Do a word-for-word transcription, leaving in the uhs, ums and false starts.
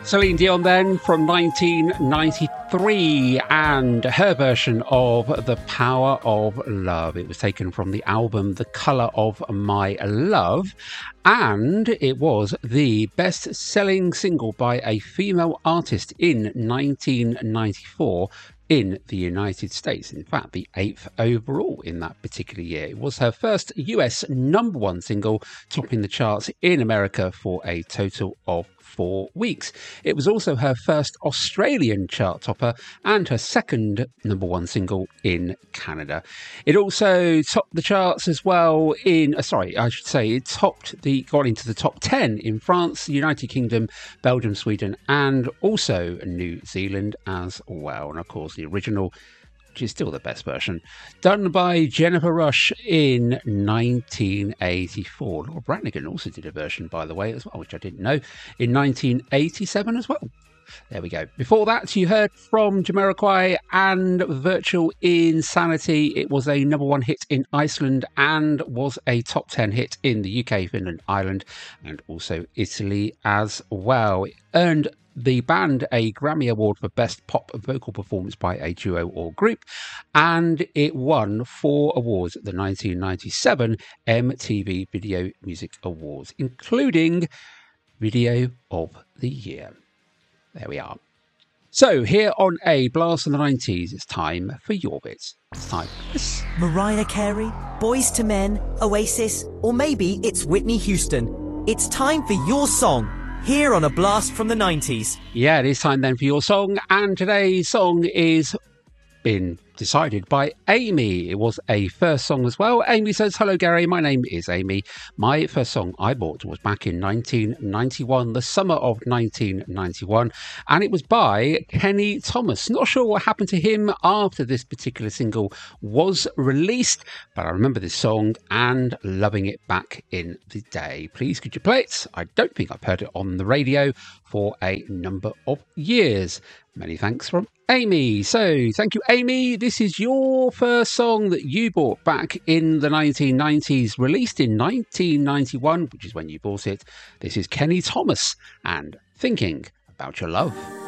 Celine Dion then from nineteen ninety-three and her version of The Power of Love. It was taken from the album The Colour of My Love, and it was the best-selling single by a female artist in nineteen ninety-four in the United States. In fact, the eighth overall in that particular year. It was her first U S number one single, topping the charts in America for a total of four weeks. It was also her first Australian chart topper and her second number one single in Canada. It also topped the charts as well in, uh, sorry, I should say it topped the, got into the top ten in France, the United Kingdom, Belgium, Sweden, and also New Zealand as well. And of course, the original, which is still the best version, done by Jennifer Rush in nineteen eighty-four. Laura Branigan also did a version, by the way, as well, which I didn't know, in nineteen eighty-seven as well. There we go. Before that, you heard from Jamiroquai and Virtual Insanity. It was a number one hit in Iceland and was a top ten hit in the U K, Finland, Ireland, and also Italy as well. It earned the band a Grammy Award for Best Pop Vocal Performance by a Duo or Group, and it won four awards at the nineteen ninety-seven M T V Video Music Awards, including Video of the Year. There we are. So here on A Blast from the nineties, it's time for your bits. It's time for this. Mariah Carey, Boys to Men, Oasis, or maybe it's Whitney Houston. It's time for your song, here on A Blast from the nineties. Yeah, it is time then for your song, and today's song is been decided by Amy. It was a first song as well. Amy says, hello Gary, my name is Amy. My first song I bought was back in nineteen ninety-one, the summer of nineteen ninety-one, and it was by Kenny Thomas. Not sure what happened to him after this particular single was released, but I remember this song and loving it back in the day. Please could you play it? I don't think I've heard it on the radio for a number of years. Many thanks from Amy. So thank you, Amy. This is your first song that you bought back in the nineteen nineties, released in nineteen ninety-one, which is when you bought it. This is Kenny Thomas and Thinking About Your Love.